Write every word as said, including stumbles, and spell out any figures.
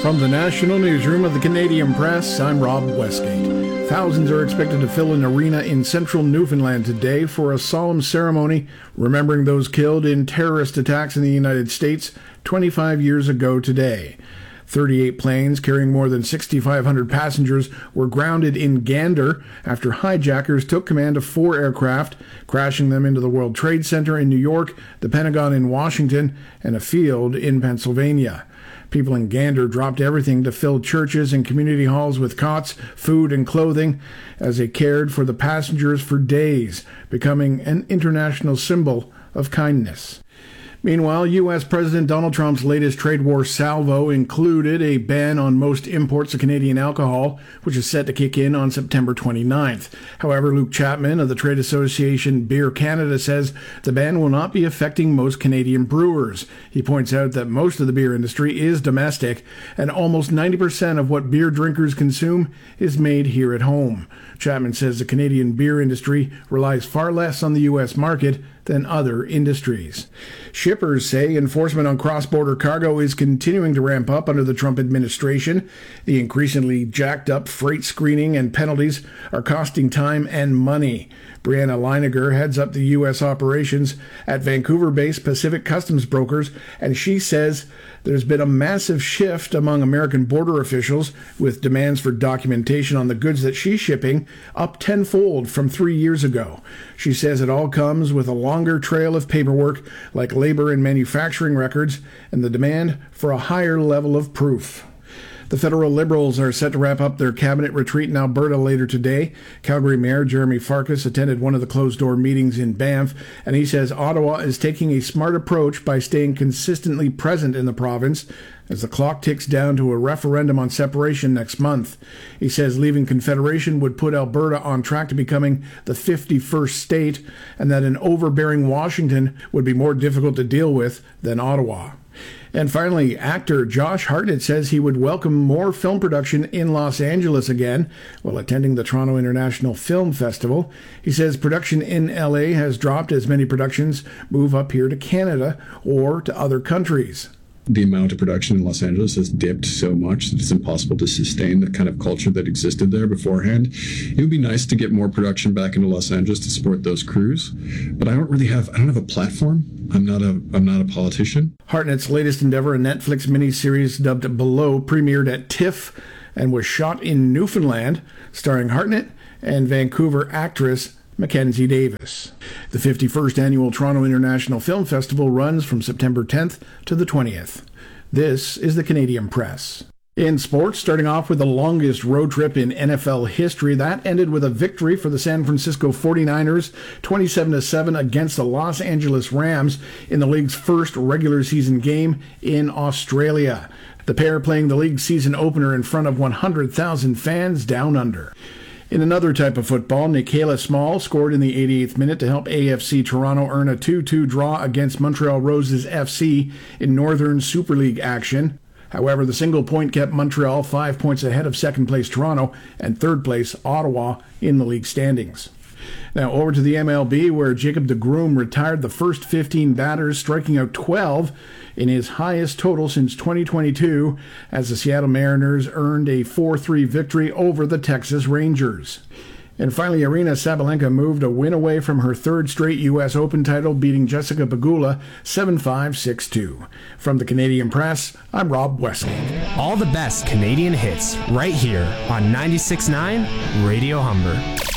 From the National Newsroom of the Canadian Press, I'm Rob Westgate. Thousands are expected to fill an arena in central Newfoundland today for a solemn ceremony remembering those killed in terrorist attacks in the United States twenty-five years ago today. thirty-eight planes carrying more than six thousand five hundred passengers were grounded in Gander after hijackers took command of four aircraft, crashing them into the World Trade Center in New York, the Pentagon in Washington, and a field in Pennsylvania. People in Gander dropped everything to fill churches and community halls with cots, food, and clothing as they cared for the passengers for days, becoming an international symbol of kindness. Meanwhile, U S President Donald Trump's latest trade war salvo included a ban on most imports of Canadian alcohol, which is set to kick in on September twenty-ninth. However, Luke Chapman of the trade association Beer Canada says the ban will not be affecting most Canadian brewers. He points out that most of the beer industry is domestic, and almost ninety percent of what beer drinkers consume is made here at home. Chapman says the Canadian beer industry relies far less on the U S market than other industries. Shippers say enforcement on cross-border cargo is continuing to ramp up under the Trump administration. The increasingly jacked up freight screening and penalties are costing time and money. Brianna Leiniger heads up the U S operations at Vancouver-based Pacific Customs Brokers, and she says there's been a massive shift among American border officials with demands for documentation on the goods that she's shipping up tenfold from three years ago. She says it all comes with a longer trail of paperwork like labor and manufacturing records and the demand for a higher level of proof. The federal Liberals are set to wrap up their cabinet retreat in Alberta later today. Calgary Mayor Jeremy Farkas attended one of the closed-door meetings in Banff, and he says Ottawa is taking a smart approach by staying consistently present in the province as the clock ticks down to a referendum on separation next month. He says leaving Confederation would put Alberta on track to becoming the fifty-first state, and that an overbearing Washington would be more difficult to deal with than Ottawa. And finally, actor Josh Hartnett says he would welcome more film production in Los Angeles again while attending the Toronto International Film Festival. He says production in L A has dropped as many productions move up here to Canada or to other countries. The amount of production in Los Angeles has dipped so much that it's impossible to sustain the kind of culture that existed there beforehand. It would be nice to get more production back into Los Angeles to support those crews, but I don't really have, I don't have a platform. I'm not a, I'm not a politician. Hartnett's latest endeavor, a Netflix miniseries dubbed Below, premiered at TIFF and was shot in Newfoundland, starring Hartnett and Vancouver actress Mackenzie Davis. The fifty-first Annual Toronto International Film Festival runs from September tenth to the twentieth. This is the Canadian Press. In sports, starting off with the longest road trip in N F L history, that ended with a victory for the San Francisco forty-niners, twenty-seven to seven against the Los Angeles Rams in the league's first regular season game in Australia. The pair playing the league season opener in front of one hundred thousand fans down under. In another type of football, Nikéla Small scored in the eighty-eighth minute to help A F C Toronto earn a two two draw against Montreal Roses F C in Northern Super League action. However, the single point kept Montreal five points ahead of second place Toronto and third place Ottawa in the league standings. Now over to the M L B, where Jacob deGrom retired the first fifteen batters, striking out twelve in his highest total since twenty twenty-two, as the Seattle Mariners earned a four three victory over the Texas Rangers. And finally, Aryna Sabalenka moved a win away from her third straight U S Open title, beating Jessica Pegula seven five, six two. From the Canadian Press, I'm Rob Westgate. All the best Canadian hits right here on ninety-six point nine Radio Humber.